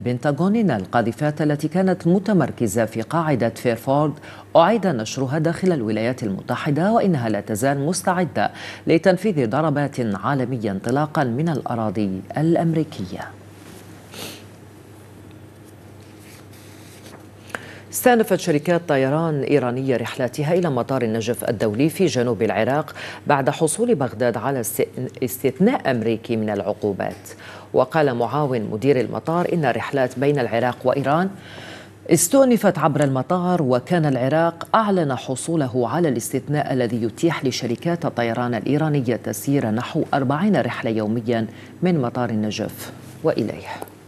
البنتاغون إن القاذفات التي كانت متمركزة في قاعدة فيرفورد أعيد نشرها داخل الولايات المتحدة، وإنها لا تزال مستعدة لتنفيذ ضربات عالمية انطلاقا من الأراضي الأمريكية. استأنفت شركات طيران إيرانية رحلاتها إلى مطار النجف الدولي في جنوب العراق بعد حصول بغداد على استثناء أمريكي من العقوبات. وقال معاون مدير المطار إن الرحلات بين العراق وإيران استؤنفت عبر المطار، وكان العراق أعلن حصوله على الاستثناء الذي يتيح لشركات الطيران الإيرانية تسيير نحو 40 رحلة يوميا من مطار النجف وإليه.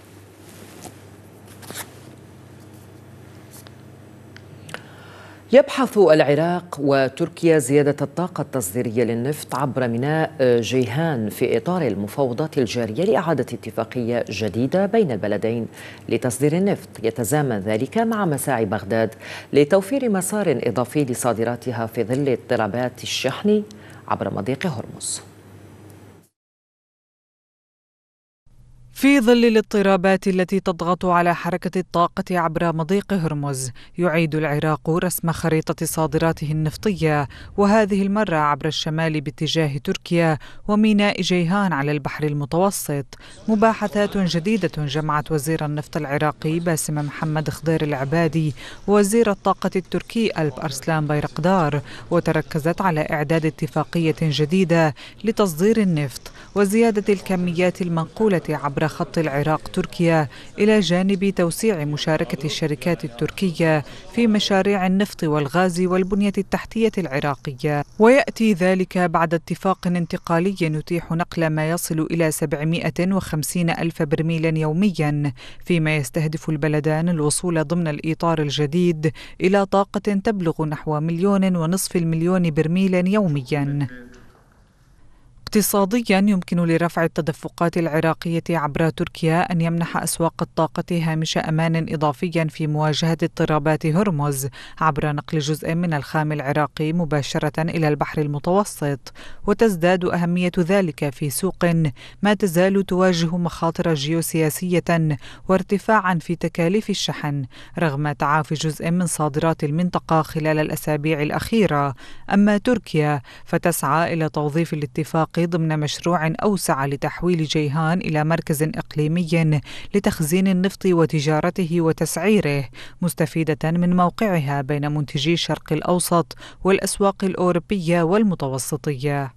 يبحث العراق وتركيا زيادة الطاقة التصديرية للنفط عبر ميناء جيهان في إطار المفاوضات الجارية لإعادة اتفاقية جديدة بين البلدين لتصدير النفط، يتزامن ذلك مع مساعي بغداد لتوفير مسار إضافي لصادراتها في ظل اضطرابات الشحن عبر مضيق هرمز. في ظل الاضطرابات التي تضغط على حركة الطاقة عبر مضيق هرمز، يعيد العراق رسم خريطة صادراته النفطية، وهذه المرة عبر الشمال باتجاه تركيا وميناء جيهان على البحر المتوسط. مباحثات جديدة جمعت وزير النفط العراقي باسم محمد خضير العبادي ووزير الطاقة التركي ألب أرسلان بيرقدار، وتركزت على إعداد اتفاقية جديدة لتصدير النفط وزيادة الكميات المنقولة عبر خط العراق تركيا، إلى جانب توسيع مشاركة الشركات التركية في مشاريع النفط والغاز والبنية التحتية العراقية. ويأتي ذلك بعد اتفاق انتقالي يتيح نقل ما يصل إلى 750 ألف برميل يوميا، فيما يستهدف البلدان الوصول ضمن الإطار الجديد إلى طاقة تبلغ نحو 1.5 مليون برميل يوميا. اقتصاديا، يمكن لرفع التدفقات العراقية عبر تركيا أن يمنح أسواق الطاقة هامش أمان إضافيا في مواجهة اضطرابات هرمز عبر نقل جزء من الخام العراقي مباشرة إلى البحر المتوسط، وتزداد أهمية ذلك في سوق ما تزال تواجه مخاطر جيوسياسية وارتفاعا في تكاليف الشحن رغم تعافي جزء من صادرات المنطقة خلال الأسابيع الأخيرة. أما تركيا فتسعى إلى توظيف الاتفاق ضمن مشروع أوسع لتحويل جيهان إلى مركز إقليمي لتخزين النفط وتجارته وتسعيره، مستفيدة من موقعها بين منتجي الشرق الأوسط والأسواق الأوروبية والمتوسطية.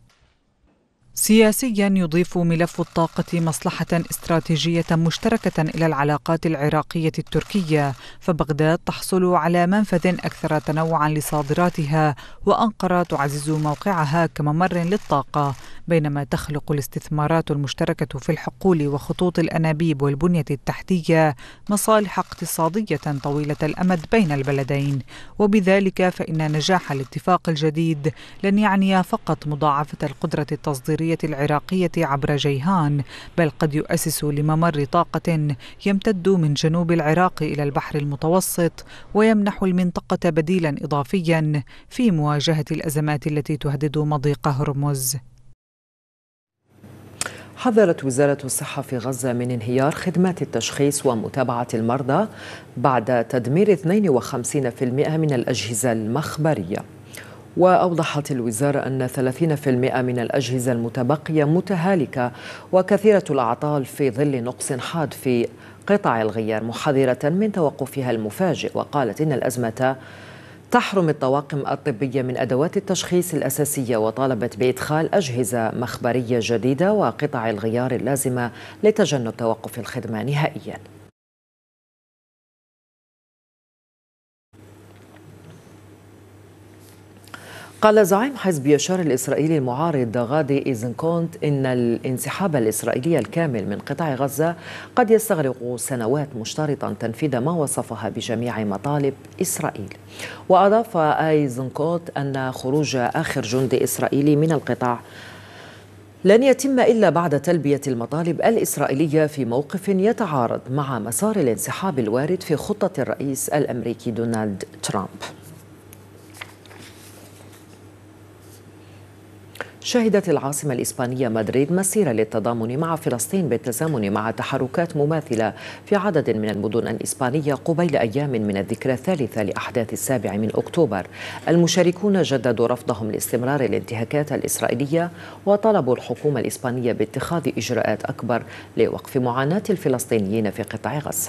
سياسيا، يضيف ملف الطاقة مصلحة استراتيجية مشتركة إلى العلاقات العراقية التركية، فبغداد تحصل على منفذ أكثر تنوعا لصادراتها، وأنقرة تعزز موقعها كممر للطاقة، بينما تخلق الاستثمارات المشتركة في الحقول وخطوط الأنابيب والبنية التحتية مصالح اقتصادية طويلة الأمد بين البلدين. وبذلك فإن نجاح الاتفاق الجديد لن يعني فقط مضاعفة القدرة التصديرية العراقية عبر جيهان، بل قد يؤسس لممر طاقة يمتد من جنوب العراق إلى البحر المتوسط، ويمنح المنطقة بديلا إضافيا في مواجهة الأزمات التي تهدد مضيق هرمز. حذرت وزارة الصحة في غزة من انهيار خدمات التشخيص ومتابعة المرضى بعد تدمير 52% من الأجهزة المخبرية. وأوضحت الوزارة أن 30% من الأجهزة المتبقية متهالكة وكثيرة الأعطال في ظل نقص حاد في قطع الغيار، محذرة من توقفها المفاجئ. وقالت إن الأزمة تحرم الطواقم الطبية من أدوات التشخيص الأساسية، وطالبت بإدخال أجهزة مخبرية جديدة وقطع الغيار اللازمة لتجنب توقف الخدمة نهائياً. قال زعيم حزب يشار الإسرائيلي المعارض غادي إيزنكوت إن الانسحاب الإسرائيلي الكامل من قطاع غزة قد يستغرق سنوات، مشترطا تنفيذ ما وصفها بجميع مطالب إسرائيل. وأضاف إيزنكوت أن خروج آخر جندي إسرائيلي من القطاع لن يتم إلا بعد تلبية المطالب الإسرائيلية في موقف يتعارض مع مسار الانسحاب الوارد في خطة الرئيس الأمريكي دونالد ترامب. شهدت العاصمة الإسبانية مدريد مسيرة للتضامن مع فلسطين بالتزامن مع تحركات مماثلة في عدد من المدن الإسبانية قبيل أيام من الذكرى الثالثة لأحداث 7 أكتوبر. المشاركون جددوا رفضهم لاستمرار الانتهاكات الإسرائيلية وطلبوا الحكومة الإسبانية باتخاذ إجراءات أكبر لوقف معاناة الفلسطينيين في قطاع غزة.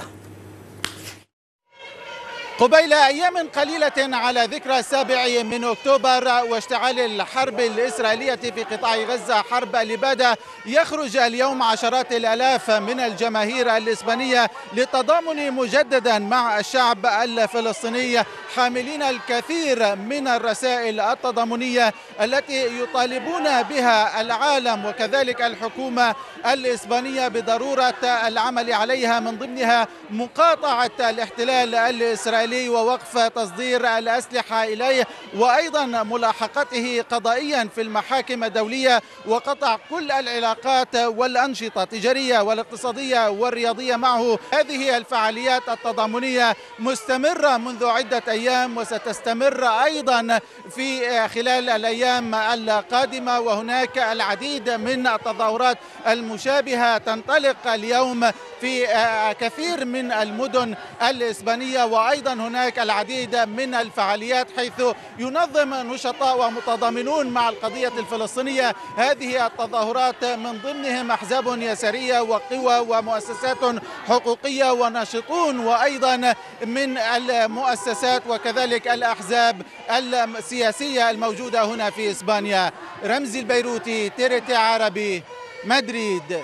قبيل أيام قليلة على ذكرى 7 أكتوبر واشتعال الحرب الإسرائيلية في قطاع غزة حرب الإبادة، يخرج اليوم عشرات الآلاف من الجماهير الإسبانية للتضامن مجددا مع الشعب الفلسطيني، حاملين الكثير من الرسائل التضامنية التي يطالبون بها العالم وكذلك الحكومة الإسبانية بضرورة العمل عليها، من ضمنها مقاطعة الاحتلال الإسرائيلي ووقف تصدير الأسلحة إليه، وأيضا ملاحقته قضائيا في المحاكم الدولية، وقطع كل العلاقات والأنشطة التجارية والاقتصادية والرياضية معه. هذه الفعاليات التضامنية مستمرة منذ عدة أيام وستستمر أيضا في خلال الأيام القادمة، وهناك العديد من التظاهرات المشابهة تنطلق اليوم في كثير من المدن الإسبانية، وأيضا هناك العديد من الفعاليات حيث ينظم نشطاء ومتضامنون مع القضية الفلسطينية هذه التظاهرات، من ضمنهم أحزاب يسارية وقوى ومؤسسات حقوقية وناشطون، وأيضا من المؤسسات وكذلك الأحزاب السياسية الموجودة هنا في إسبانيا. رمزي البيروتي، تيريتي عربي، مدريد.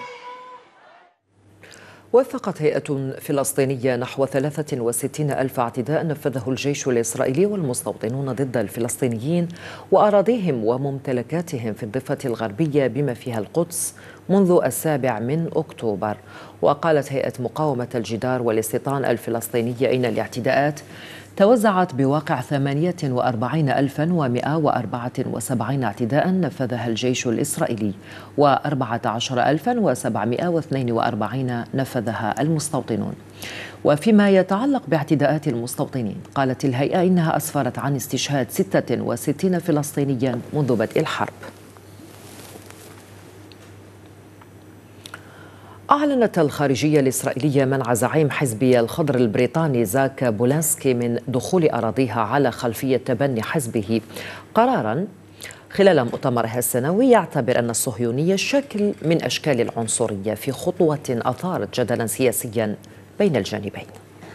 وثقت هيئة فلسطينية نحو 63 ألف اعتداء نفذه الجيش الإسرائيلي والمستوطنون ضد الفلسطينيين وأراضيهم وممتلكاتهم في الضفة الغربية بما فيها القدس منذ 7 أكتوبر. وقالت هيئة مقاومة الجدار والاستيطان الفلسطينية إن الاعتداءات توزعت بواقع 48,174 اعتداء نفذها الجيش الإسرائيلي و14,742 نفذها المستوطنون. وفيما يتعلق باعتداءات المستوطنين، قالت الهيئة إنها أسفرت عن استشهاد 66 فلسطينيا منذ بدء الحرب. أعلنت الخارجية الإسرائيلية منع زعيم حزب الخضر البريطاني زاك بولانسكي من دخول أراضيها على خلفية تبني حزبه، قراراً خلال مؤتمرها السنوي يعتبر أن الصهيونية شكل من أشكال العنصرية، في خطوة أثارت جدلاً سياسياً بين الجانبين.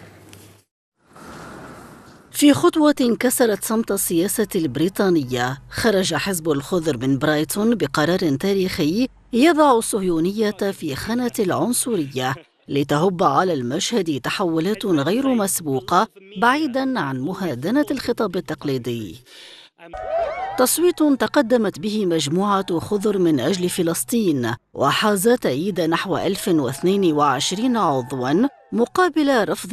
في خطوة كسرت صمت السياسة البريطانية، خرج حزب الخضر من برايتون بقرار تاريخي يضع الصهيونية في خانة العنصرية لتهب على المشهد تحولات غير مسبوقة بعيداً عن مهادنة الخطاب التقليدي. تصويت تقدمت به مجموعة خضر من أجل فلسطين وحاز تأييد نحو 1022 عضواً مقابل رفض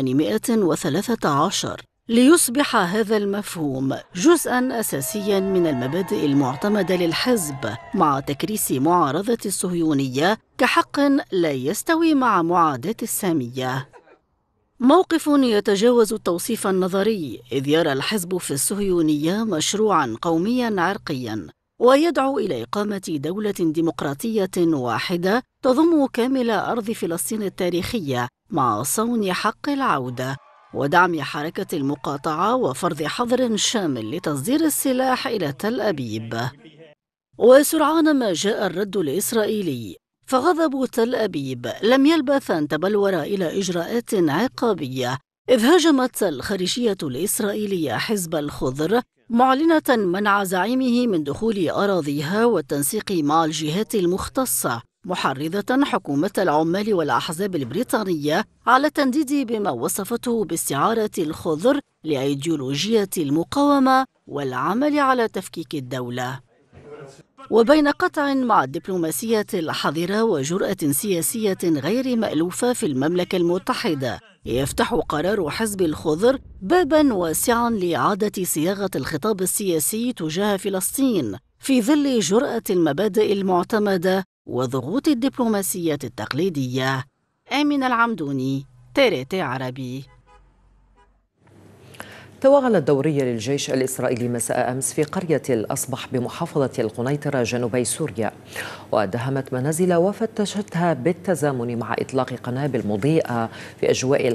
813، ليصبح هذا المفهوم جزءاً أساسياً من المبادئ المعتمدة للحزب، مع تكريس معارضة الصهيونية كحق لا يستوي مع معاداة السامية. موقف يتجاوز التوصيف النظري، إذ يرى الحزب في الصهيونية مشروعاً قومياً عرقياً، ويدعو إلى إقامة دولة ديمقراطية واحدة تضم كامل أرض فلسطين التاريخية مع صون حق العودة، ودعم حركة المقاطعة وفرض حظر شامل لتصدير السلاح إلى تل أبيب. وسرعان ما جاء الرد الإسرائيلي، فغضب تل أبيب لم يلبث أن تبلور إلى إجراءات عقابية، إذ هاجمت الخارجية الإسرائيلية حزب الخضر معلنة منع زعيمه من دخول أراضيها والتنسيق مع الجهات المختصة، محرضة حكومة العمال والأحزاب البريطانية على التنديد بما وصفته باستعارة الخضر لأيديولوجية المقاومة والعمل على تفكيك الدولة. وبين قطع مع الدبلوماسية الحذرة وجرأة سياسية غير مألوفة في المملكة المتحدة، يفتح قرار حزب الخضر باباً واسعاً لإعادة صياغة الخطاب السياسي تجاه فلسطين في ظل جرأة المبادئ المعتمدة وضغوط الدبلوماسية التقليدية. آمنة العمدوني، تيريتي عربي. توغلت دورية للجيش الإسرائيلي مساء أمس في قرية الأصبح بمحافظة القنيطرة جنوبي سوريا، ودهمت منازل وفتشتها بالتزامن مع إطلاق قنابل مضيئة في أجواء